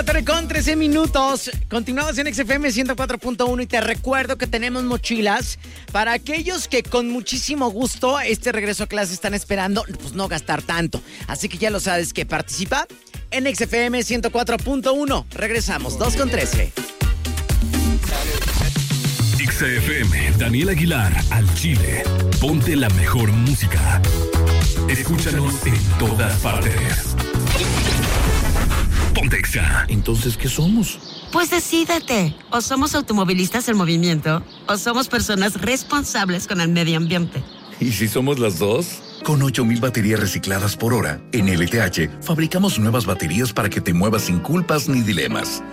Con 13 minutos, continuamos en XFM 104.1 y te recuerdo que tenemos mochilas para aquellos que con muchísimo gusto este regreso a clase están esperando, pues no gastar tanto. Así que ya lo sabes que participa en XFM 104.1. Regresamos, 2:13. XFM, Daniel Aguilar, al Chile. Ponte la mejor música. Escúchanos en todas partes. Ponte Exa. Entonces, ¿qué somos? Pues decídete. O somos automovilistas en movimiento, o somos personas responsables con el medio ambiente. ¿Y si somos las dos? Con 8,000 baterías recicladas por hora, en LTH fabricamos nuevas baterías para que te muevas sin culpas ni dilemas.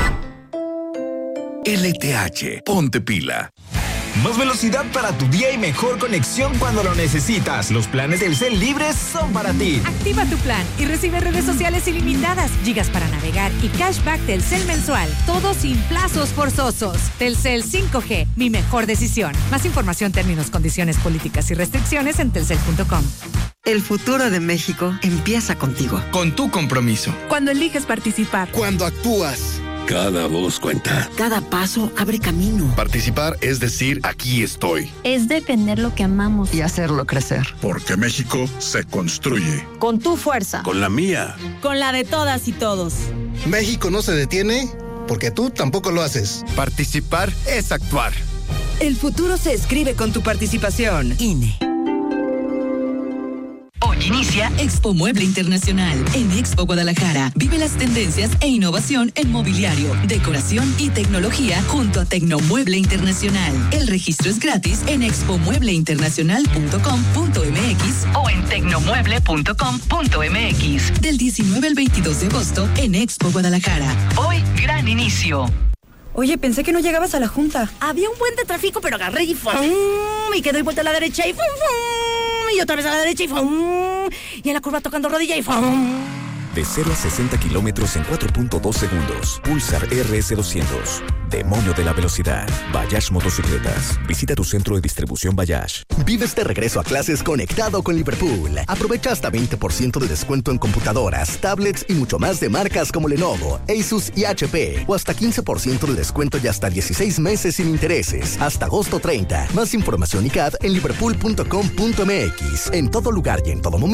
LTH, ponte pila. Más velocidad para tu día y mejor conexión cuando lo necesitas. Los planes del Telcel libres son para ti. Activa tu plan y recibe redes sociales ilimitadas, gigas para navegar y cashback Telcel mensual. Todo sin plazos forzosos. Telcel 5G, mi mejor decisión. Más información, términos, condiciones, políticas y restricciones en telcel.com. El futuro de México empieza contigo. Con tu compromiso. Cuando eliges participar. Cuando actúas. Cada voz cuenta. Cada paso abre camino. Participar es decir, aquí estoy. Es defender lo que amamos. Y hacerlo crecer. Porque México se construye. Con tu fuerza. Con la mía. Con la de todas y todos. México no se detiene porque tú tampoco lo haces. Participar es actuar. El futuro se escribe con tu participación. INE. Hoy inicia Expo Mueble Internacional. En Expo Guadalajara, vive las tendencias e innovación en mobiliario, decoración y tecnología junto a Tecnomueble Internacional. El registro es gratis en expomuebleinternacional.com.mx o en tecnomueble.com.mx. Del 19 al 22 de agosto en Expo Guadalajara. Hoy, gran inicio. Oye, pensé que no llegabas a la junta. Había un buen de tráfico, pero agarré y ¡fum! Y que doy vuelta a la derecha y ¡fum! Y otra vez a la derecha y ¡fum! Y en la curva tocando rodilla y ¡fum! De 0 a 60 kilómetros en 4.2 segundos. Pulsar RS200. Demonio de la velocidad. Bayash Motocicletas. Visita tu centro de distribución Bayash. Vives de regreso a clases conectado con Liverpool. Aprovecha hasta 20% de descuento en computadoras, tablets y mucho más de marcas como Lenovo, Asus y HP. O hasta 15% de descuento y hasta 16 meses sin intereses. Hasta agosto 30. Más información y CAD en liverpool.com.mx. En todo lugar y en todo momento.